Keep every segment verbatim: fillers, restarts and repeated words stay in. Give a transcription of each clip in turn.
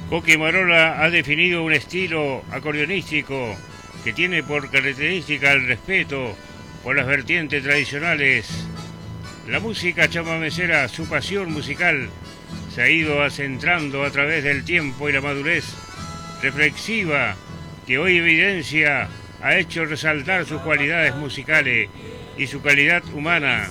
Coqui Marola ha definido un estilo acordeonístico que tiene por característica el respeto por las vertientes tradicionales. La música chamamecera, su pasión musical, se ha ido acentrando a través del tiempo y la madurez reflexiva que hoy evidencia ha hecho resaltar sus cualidades musicales y su calidad humana.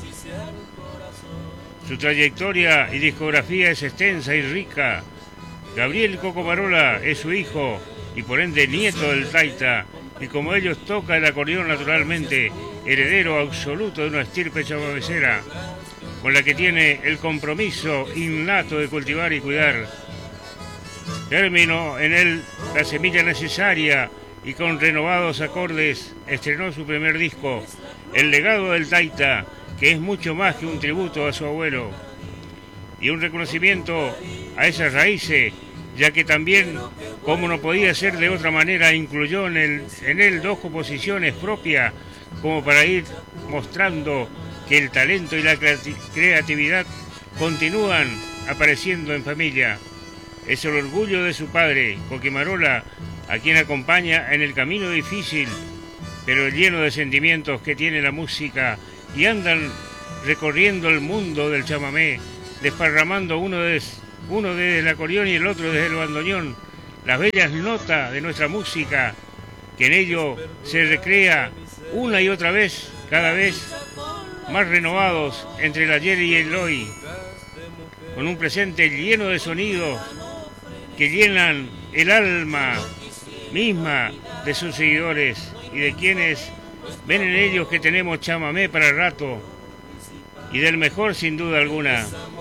Su trayectoria y discografía es extensa y rica. Gabriel Coco Marola es su hijo y por ende nieto del taita, y como ellos toca el acordeón naturalmente, heredero absoluto de una estirpe chamamecera, con la que tiene el compromiso innato de cultivar y cuidar. Terminó en él la semilla necesaria y con renovados acordes estrenó su primer disco, El legado del taita, que es mucho más que un tributo a su abuelo y un reconocimiento a esas raíces, ya que también, como no podía ser de otra manera, incluyó en él, en él dos composiciones propias como para ir mostrando que el talento y la creatividad continúan apareciendo en familia. Es el orgullo de su padre, Coqui Marola, a quien acompaña en el camino difícil, pero lleno de sentimientos que tiene la música, y andan recorriendo el mundo del chamamé, desparramando uno desde, uno desde el acordeón y el otro desde el bandoneón, las bellas notas de nuestra música, que en ello se recrea una y otra vez, cada vez más renovados entre el ayer y el hoy, con un presente lleno de sonidos que llenan el alma misma de sus seguidores y de quienes ven en ellos que tenemos chamamé para el rato, y del mejor sin duda alguna.